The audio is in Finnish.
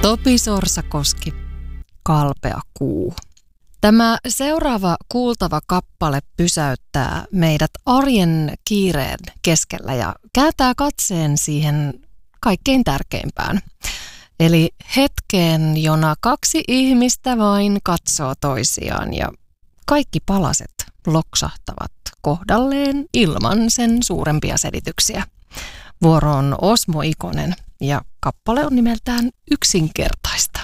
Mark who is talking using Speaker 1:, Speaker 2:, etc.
Speaker 1: Topi Sorsakoski, Kalpea kuu. Tämä seuraava kuultava kappale pysäyttää meidät arjen kiireen keskellä ja kääntää katseen siihen kaikkein tärkeimpään. Eli hetkeen, jona kaksi ihmistä vain katsoo toisiaan ja kaikki palaset loksahtavat kohdalleen ilman sen suurempia selityksiä. Vuoro on Osmo Ikonen ja kappale on nimeltään Yksinkertaista.